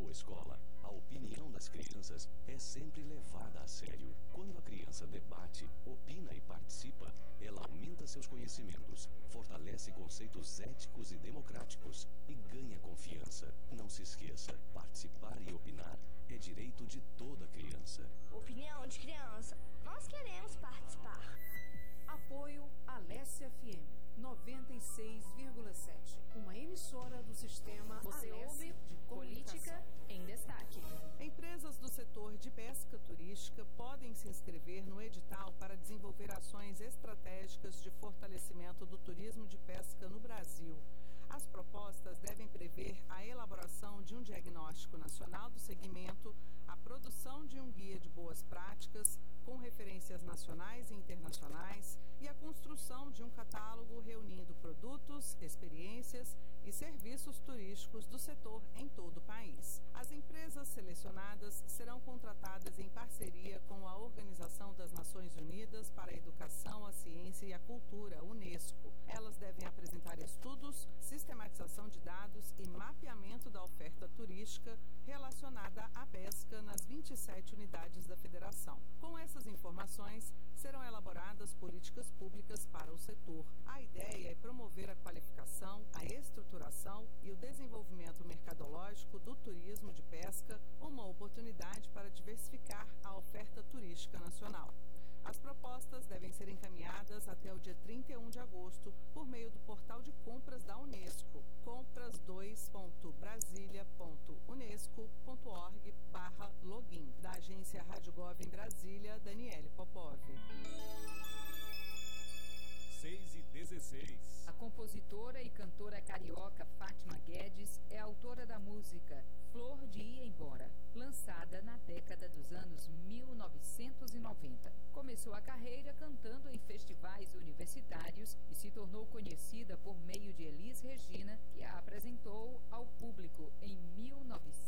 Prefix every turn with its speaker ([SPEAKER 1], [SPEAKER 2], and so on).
[SPEAKER 1] boa escola, a opinião das crianças é sempre levada a sério. Quando a criança debate, opina e participa, ela aumenta seus conhecimentos, fortalece conceitos éticos e democráticos e ganha confiança. Não se esqueça, participar e opinar é direito de toda criança.
[SPEAKER 2] Opinião de criança. Nós queremos participar.
[SPEAKER 3] Apoio Alessia FM 96,7, uma emissora do sistema
[SPEAKER 4] Você ouve
[SPEAKER 3] de
[SPEAKER 4] Política em Destaque.
[SPEAKER 5] Empresas do setor de pesca turística podem se inscrever no edital para desenvolver ações estratégicas de fortalecimento do turismo de pesca no Brasil. As propostas devem prever a elaboração de um diagnóstico nacional do segmento, a produção de um guia de boas práticas, com referências nacionais e internacionais, e a construção de um catálogo reunindo produtos, experiências e serviços turísticos do setor em todo o país. As empresas selecionadas serão contratadas em parceria com a Organização das Nações Unidas para a Educação, a Ciência e a Cultura, UNESCO. Elas devem apresentar estudos, sistematização de dados e mapeamento da oferta turística relacionada à pesca nas 27 unidades da federação. Com essas informações, serão elaboradas políticas públicas para o setor. A ideia é promover a qualificação, a estruturação e o desenvolvimento mercadológico do turismo de pesca, uma oportunidade para diversificar a oferta turística nacional. As propostas devem ser encaminhadas até o dia 31 de agosto por meio do portal de compras da Unesco, compras2.brasilia.unesco.org/login. Da agência Rádio Gov em Brasília, Daniele Popov.
[SPEAKER 6] 6h16.
[SPEAKER 4] A compositora e cantora carioca Fátima Guedes é autora da música Flor de Ir Embora, lançada na década dos anos 1990. Começou a carreira cantando em festivais universitários e se tornou conhecida por meio de Elis Regina, que a apresentou ao público em 1990.